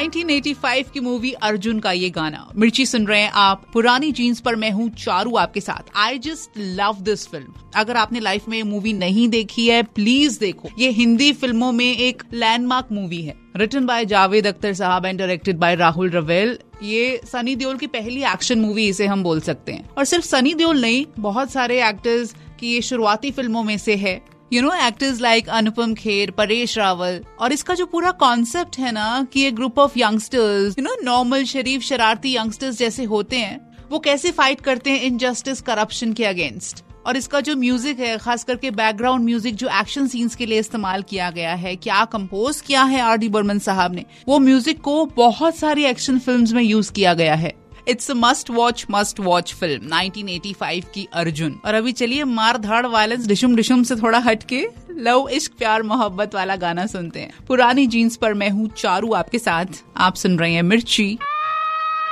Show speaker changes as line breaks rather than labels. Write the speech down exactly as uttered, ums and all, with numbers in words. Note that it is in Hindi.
नाइनटीन एटी फाइव की मूवी अर्जुन का ये गाना। मिर्ची सुन रहे हैं आप, पुरानी जीन्स पर मैं हूँ चारू आपके साथ। I just love this film. अगर आपने लाइफ में ये मूवी नहीं देखी है, प्लीज देखो। ये हिंदी फिल्मों में एक लैंडमार्क मूवी है। रिटन बाय जावेद अख्तर साहब एंड डायरेक्टेड बाय राहुल रवेल। ये सनी देओल की पहली एक्शन मूवी इसे हम बोल सकते हैं। और सिर्फ सनी देओल नहीं, बहुत सारे एक्टर्स की ये शुरुआती फिल्मों में से है। You know actors like Anupam Kher, Paresh Rawal. और इसका जो पूरा कॉन्सेप्ट है ना कि एक group of youngsters, you know normal शरीफ शरारती यंगस्टर्स जैसे होते हैं, वो कैसे फाइट करते हैं इनजस्टिस, करप्शन के अगेंस्ट। और इसका जो म्यूजिक है, खास करके बैकग्राउंड म्यूजिक जो एक्शन सीन्स के लिए इस्तेमाल किया गया है, क्या कंपोज किया है आर डी बर्मन साहब ने। वो म्यूजिक को बहुत सारी एक्शन फिल्म्स में यूज किया गया है। It's a must watch must watch film nineteen eighty five की अर्जुन। और अभी चलिए मार धाड़ वायलेंस डिशुम डिशुम से थोड़ा हटके लव इश्क प्यार मोहब्बत वाला गाना सुनते हैं। पुरानी जीन्स पर मैं हूँ चारू आपके साथ। आप सुन रहे हैं मिर्ची।